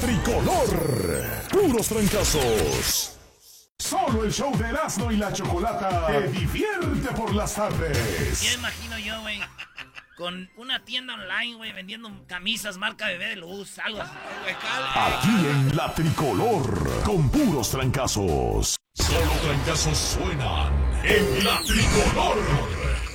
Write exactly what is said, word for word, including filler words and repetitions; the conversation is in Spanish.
tricolor. Puros trancazos. Solo el show de Erasmo y la Chocolata te divierte por las tardes. Ya imagino yo, güey, con una tienda online, güey, vendiendo camisas marca Bebé de Luz, algo así. Aquí en la tricolor, con puros trancazos. Solo trancazos suenan en la tricolor.